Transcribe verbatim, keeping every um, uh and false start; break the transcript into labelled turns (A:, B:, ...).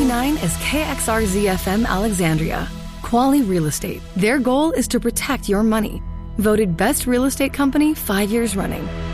A: nine is K X R Z F M Alexandria. Quali Real Estate. Their goal is to protect your money. Voted best real estate company five years running.